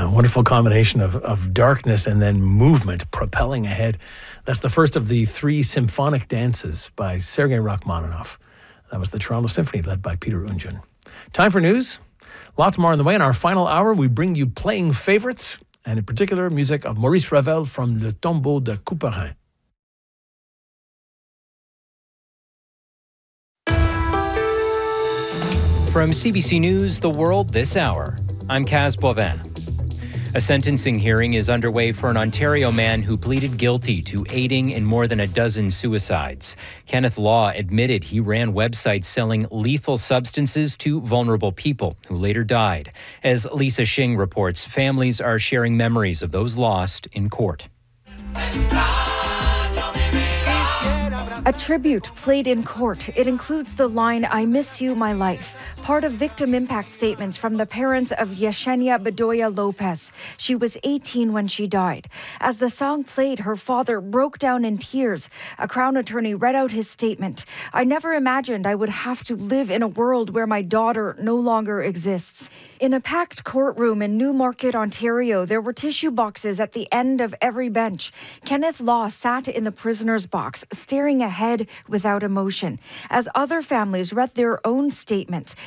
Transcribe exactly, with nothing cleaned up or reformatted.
Yeah, wonderful combination of, of darkness and then movement propelling ahead. That's the first of the three symphonic dances by Sergei Rachmaninoff. That was the Toronto Symphony led by Peter Unjun. Time for news. Lots more on the way. In our final hour, we bring you playing favorites, and in particular, music of Maurice Ravel from Le Tombeau de Couperin. From C B C News, The World This Hour, I'm Kaz Boivin. A sentencing hearing is underway for an Ontario man who pleaded guilty to aiding in more than a dozen suicides. Kenneth Law admitted he ran websites selling lethal substances to vulnerable people who later died. As Lisa Shing reports, families are sharing memories of those lost in court. A tribute played in court. It includes the line, "I miss you, my life," part of victim impact statements from the parents of Yesenia Bedoya Lopez. She was eighteen when she died. As the song played, her father broke down in tears. A Crown attorney read out his statement. "I never imagined I would have to live in a world where my daughter no longer exists." In a packed courtroom in Newmarket, Ontario, there were tissue boxes at the end of every bench. Kenneth Law sat in the prisoner's box, staring ahead without emotion. As other families read their own statements,